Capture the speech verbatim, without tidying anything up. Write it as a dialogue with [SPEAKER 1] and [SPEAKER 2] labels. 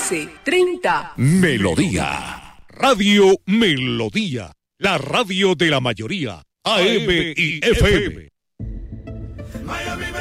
[SPEAKER 1] once treinta.
[SPEAKER 2] Melodía. Radio Melodía. La radio de la mayoría. A M y F M.
[SPEAKER 3] Miami,